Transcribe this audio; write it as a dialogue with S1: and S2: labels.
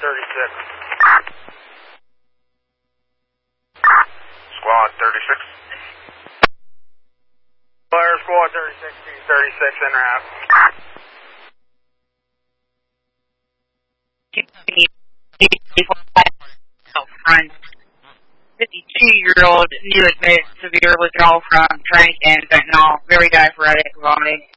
S1: Squad 36. Fire Squad 36, 36 en route.
S2: 52-year-old new admitted severe withdrawal from drink and fentanyl, very diaphoretic, vomiting.